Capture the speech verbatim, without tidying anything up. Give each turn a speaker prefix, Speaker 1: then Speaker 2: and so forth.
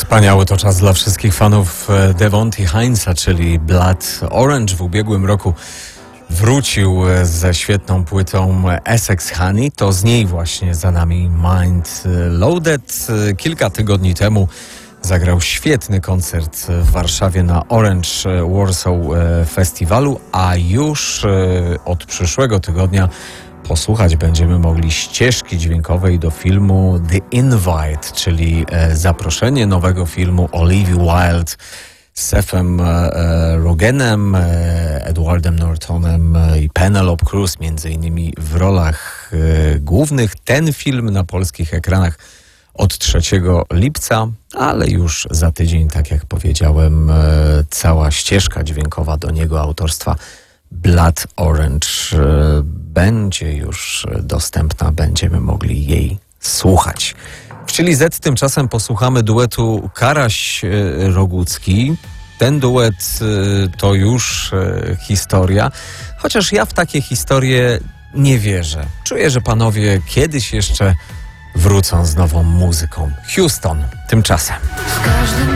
Speaker 1: Wspaniały to czas dla wszystkich fanów Devonty Heinza, czyli Blood Orange. W ubiegłym roku wrócił ze świetną płytą Essex Honey. To z niej właśnie za nami Mind Loaded. Kilka tygodni temu zagrał świetny koncert w Warszawie na Orange Warsaw Festiwalu, a już od przyszłego tygodnia posłuchać będziemy mogli ścieżki dźwiękowej do filmu The Invite, czyli zaproszenie nowego filmu Olivia Wilde z Sethem Rogenem, Edwardem Nortonem i Penelope Cruz między innymi w rolach głównych. Ten film na polskich ekranach od trzeciego lipca, ale już za tydzień, tak jak powiedziałem, cała ścieżka dźwiękowa do niego autorstwa Blood Orange będzie już dostępna, będziemy mogli jej słuchać. W Chili Z tymczasem posłuchamy duetu Karaś-Rogucki. Ten duet to już historia, chociaż ja w takie historie nie wierzę. Czuję, że panowie kiedyś jeszcze wrócą z nową muzyką. Houston tymczasem.
Speaker 2: W każdym